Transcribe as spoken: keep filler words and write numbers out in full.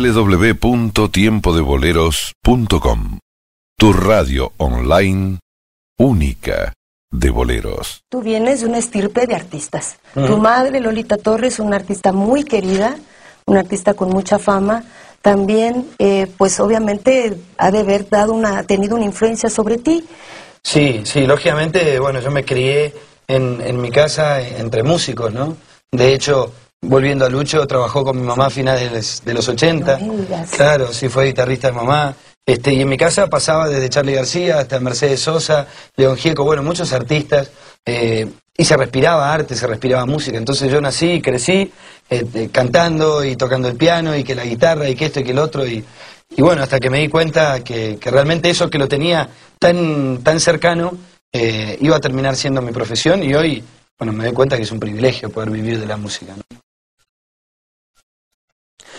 w w w punto tiempo de boleros punto com. Tu radio online única de boleros. Tú vienes de una estirpe de artistas. Uh-huh. Tu madre, Lolita Torres, una artista muy querida, una artista con mucha fama. También, eh, pues obviamente, ha de haber dado una, tenido una influencia sobre ti. Sí, sí, lógicamente, bueno, yo me crié en, en mi casa entre músicos, ¿no? De hecho, volviendo a Lucho, trabajó con mi mamá a finales de los ochenta. No me digas. Claro, sí, fue guitarrista de mamá. Este, y en mi casa pasaba desde Charly García hasta Mercedes Sosa, León Gieco, bueno, muchos artistas. Eh, y se respiraba arte, se respiraba música. Entonces yo nací y crecí eh, eh, cantando y tocando el piano y que la guitarra y que esto y que el otro. Y, y bueno, hasta que me di cuenta que, que realmente eso que lo tenía tan, tan cercano eh, iba a terminar siendo mi profesión. Y hoy, bueno, me doy cuenta que es un privilegio poder vivir de la música, ¿no?